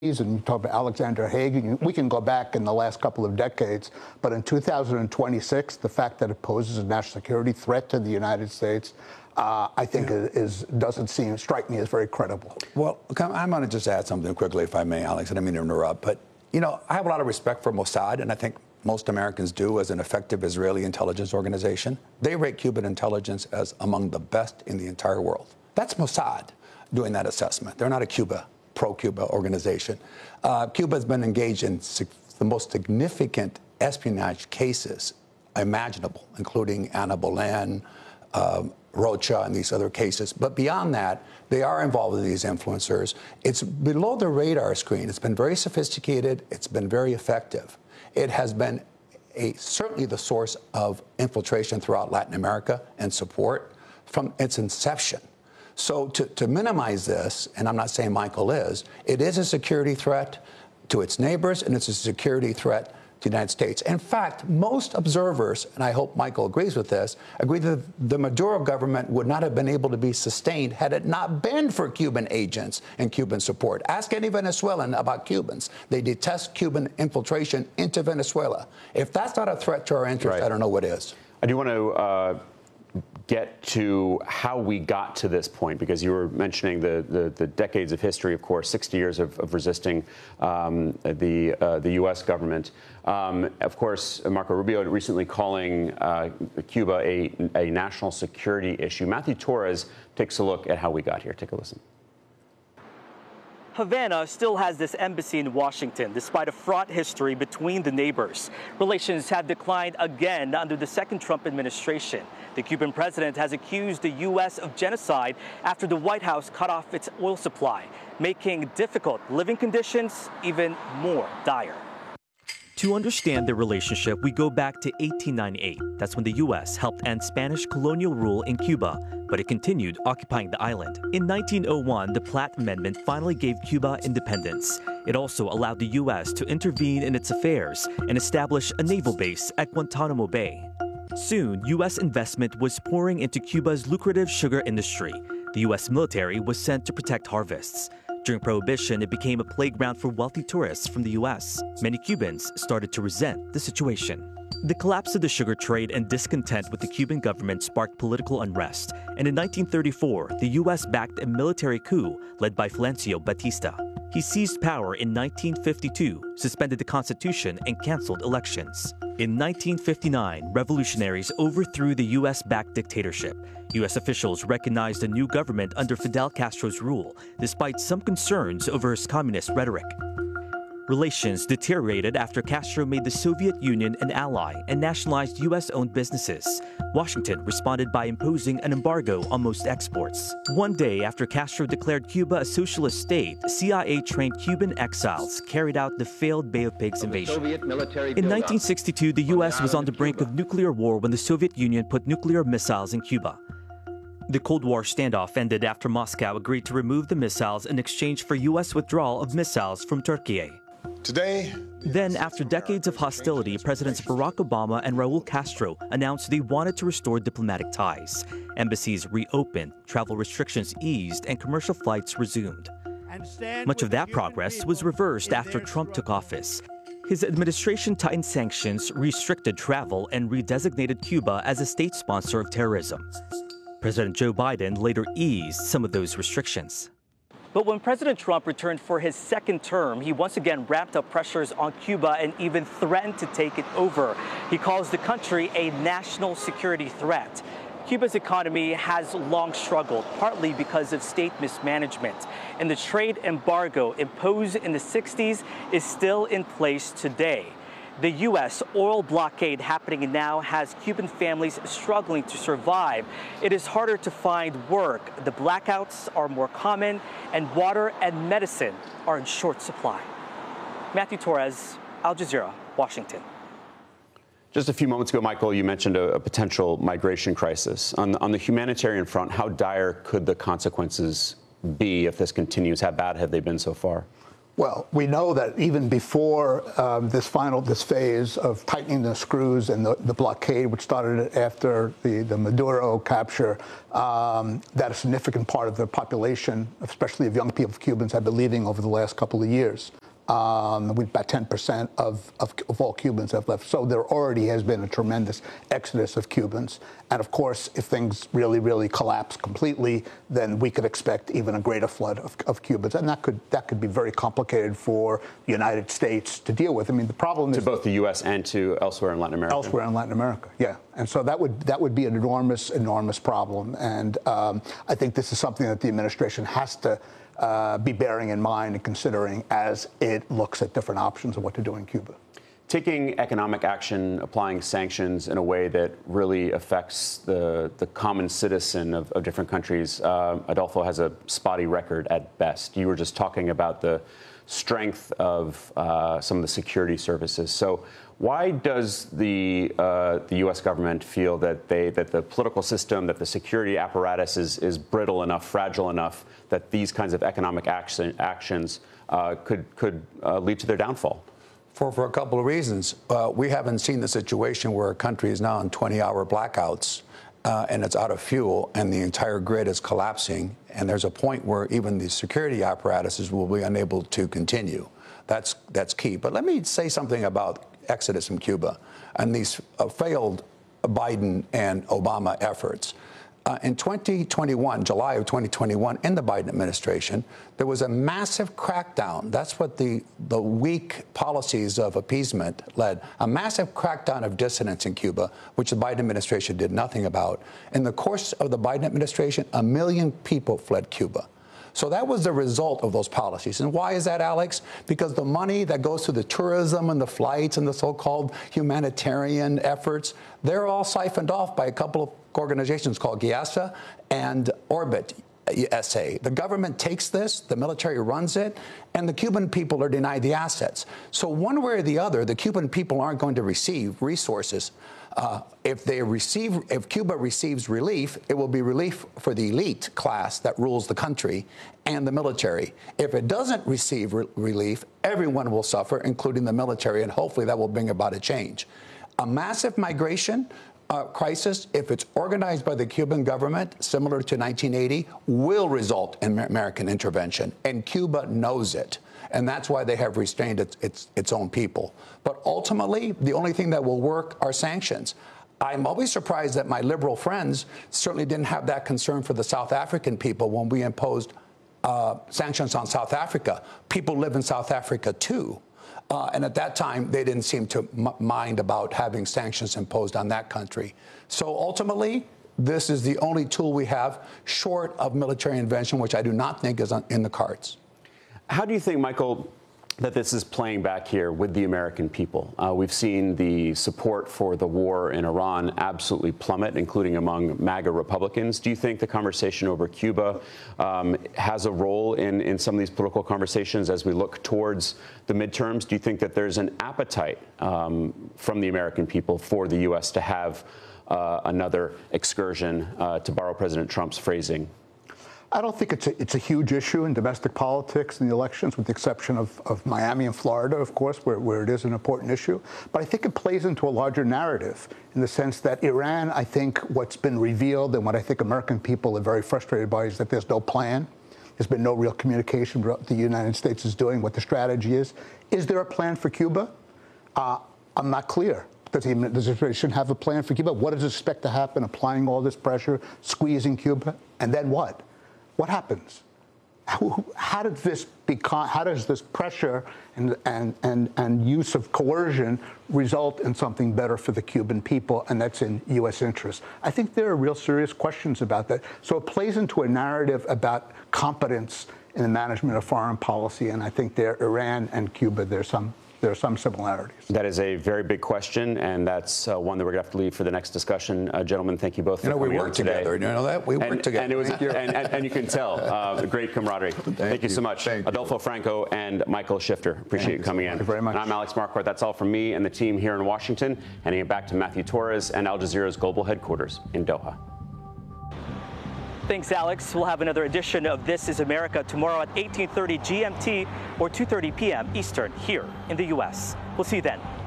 and you talk about Alexander Haig, we can go back in the last couple of decades, but in 2026, the fact that it poses a national security threat to the United States, I think doesn't strike me as very credible. Well, I'm going to just add something quickly, if I may, Alex. I didn't mean to interrupt, but I have a lot of respect for Mossad, and I think most Americans do, as an effective Israeli intelligence organization. They rate Cuban intelligence as among the best in the entire world. That's Mossad doing that assessment. They're not a pro-Cuba organization. Cuba has been engaged in the most significant espionage cases imaginable, including Ana Bolén, Rocha, and these other cases. But beyond that, they are involved with these influencers. It's below the radar screen. It's been very sophisticated. It's been very effective. It has been certainly the source of infiltration throughout Latin America and support from its inception. So to minimize this, and I'm not saying Michael is, it is a security threat to its neighbors, and it's a security threat to the United States. In fact, most observers, and I hope Michael agrees with this, agree that the Maduro government would not have been able to be sustained had it not been for Cuban agents and Cuban support. Ask any Venezuelan about Cubans. They detest Cuban infiltration into Venezuela. If that's not a threat to our interest, right, I don't know what is. I do want to get to how we got to this point, because you were mentioning the decades of history, of course, 60 years of resisting the U.S. government. Of course, Marco Rubio recently calling Cuba a national security issue. Matthew Torres takes a look at how we got here. Take a listen. Havana still has this embassy in Washington, despite a fraught history between the neighbors. Relations have declined again under the second Trump administration. The Cuban president has accused the U.S. of genocide after the White House cut off its oil supply, making difficult living conditions even more dire. To understand their relationship, we go back to 1898. That's when the U.S. helped end Spanish colonial rule in Cuba, but it continued occupying the island. In 1901, the Platt Amendment finally gave Cuba independence. It also allowed the U.S. to intervene in its affairs and establish a naval base at Guantanamo Bay. Soon, U.S. investment was pouring into Cuba's lucrative sugar industry. The U.S. military was sent to protect harvests. During Prohibition, it became a playground for wealthy tourists from the U.S. Many Cubans started to resent the situation. The collapse of the sugar trade and discontent with the Cuban government sparked political unrest, and in 1934, the U.S. backed a military coup led by Fulgencio Batista. He seized power in 1952, suspended the Constitution, and canceled elections. In 1959, revolutionaries overthrew the U.S.-backed dictatorship. U.S. officials recognized a new government under Fidel Castro's rule, despite some concerns over his communist rhetoric. Relations deteriorated after Castro made the Soviet Union an ally and nationalized U.S.-owned businesses. Washington responded by imposing an embargo on most exports. One day after Castro declared Cuba a socialist state, CIA-trained Cuban exiles carried out the failed Bay of Pigs invasion. In 1962, the U.S. was on the brink of nuclear war when the Soviet Union put nuclear missiles in Cuba. The Cold War standoff ended after Moscow agreed to remove the missiles in exchange for U.S. withdrawal of missiles from Turkey. Then, after decades of hostility, Presidents Barack Obama and Raul Castro announced they wanted to restore diplomatic ties. Embassies reopened, travel restrictions eased, and commercial flights resumed. Much of that progress was reversed after Trump took office. His administration tightened sanctions, restricted travel, and redesignated Cuba as a state sponsor of terrorism. President Joe Biden later eased some of those restrictions. But when President Trump returned for his second term, he once again ramped up pressures on Cuba and even threatened to take it over. He calls the country a national security threat. Cuba's economy has long struggled, partly because of state mismanagement. And the trade embargo imposed in the 60s is still in place today. The U.S. oil blockade happening now has Cuban families struggling to survive. It is harder to find work. The blackouts are more common, and water and medicine are in short supply. Matthew Torres, Al Jazeera, Washington. Just a few moments ago, Michael, you mentioned a potential migration crisis. On the humanitarian front, how dire could the consequences be if this continues? How bad have they been so far? Well, we know that even before this phase of tightening the screws and the blockade, which started after the Maduro capture, that a significant part of the population, especially of young people, Cubans, have been leaving over the last couple of years. About 10% of all Cubans have left. So there already has been a tremendous exodus of Cubans. And of course, if things really, really collapse completely, then we could expect even a greater flood of Cubans. And that could be very complicated for the United States to deal with. I mean, the problem is to both the U.S. and to elsewhere in Latin America. Elsewhere in Latin America, yeah. And so that would be an enormous problem. And I think this is something that the administration has to be bearing in mind and considering as it looks at different options of what to do in Cuba. Taking economic action, applying sanctions in a way that really affects the common citizen of different countries, Adolfo has a spotty record at best. You were just talking about the strength of some of the security services. So why does the U.S. government feel that the political system, that the security apparatus is brittle enough, fragile enough, that these kinds of economic actions could lead to their downfall? For a couple of reasons. We haven't seen the situation where a country is now in 20-hour blackouts and it's out of fuel and the entire grid is collapsing. And there's a point where even the security apparatuses will be unable to continue. That's key. But let me say something about exodus from Cuba and these failed Biden and Obama efforts. In 2021, July of 2021, in the Biden administration, there was a massive crackdown. That's what the weak policies of appeasement led. A massive crackdown of dissidents in Cuba, which the Biden administration did nothing about. In the course of the Biden administration, 1 million people fled Cuba. So that was the result of those policies. And why is that, Alex? Because the money that goes to the tourism and the flights and the so-called humanitarian efforts, they're all siphoned off by a couple of organizations called GIASA and Orbit SA. The government takes this, the military runs it, and the Cuban people are denied the assets. So one way or the other, the Cuban people aren't going to receive resources. If Cuba receives relief, it will be relief for the elite class that rules the country and the military. If it doesn't receive relief, everyone will suffer, including the military, and hopefully that will bring about a change. A massive migration crisis, if it's organized by the Cuban government, similar to 1980, will result in American intervention, and Cuba knows it. And that's why they have restrained its own people. But ultimately, the only thing that will work are sanctions. I'm always surprised that my liberal friends certainly didn't have that concern for the South African people when we imposed sanctions on South Africa. People live in South Africa, too. And at that time, they didn't seem to mind about having sanctions imposed on that country. So ultimately, this is the only tool we have short of military intervention, which I do not think is in the cards. How do you think, Michael, that this is playing back here with the American people? We've seen the support for the war in Iran absolutely plummet, including among MAGA Republicans. Do you think the conversation over Cuba has a role in some of these political conversations as we look towards the midterms? Do you think that there's an appetite from the American people for the U.S. to have another excursion, to borrow President Trump's phrasing? I don't think it's a huge issue in domestic politics in the elections, with the exception of Miami and Florida, of course, where it is an important issue. But I think it plays into a larger narrative in the sense that Iran, I think what's been revealed and what I think American people are very frustrated by is that there's no plan. There's been no real communication about what the United States is doing, what the strategy is. Is there a plan for Cuba? I'm not clear. Does the administration have a plan for Cuba? What does it expect to happen, applying all this pressure, squeezing Cuba? And then what? What happens? How does this pressure and use of coercion result in something better for the Cuban people, and that's in U.S. interest? I think there are real serious questions about that. So it plays into a narrative about competence in the management of foreign policy, and I think there, Iran and Cuba, there are some similarities. That is a very big question, and that's one that we're going to have to leave for the next discussion. Gentlemen, thank you both for coming on today. We work together. You know that? We work together. And, it was, and you can tell, great camaraderie. Thank you so much. Adolfo Franco and Michael Shifter. Appreciate you coming in. Thank you very much. And I'm Alex Marquardt. That's all from me and the team here in Washington. Handing it back to Matthew Torres and Al Jazeera's global headquarters in Doha. Thanks, Alex. We'll have another edition of This is America tomorrow at 18:30 GMT or 2:30 p.m. Eastern here in the U.S. We'll see you then.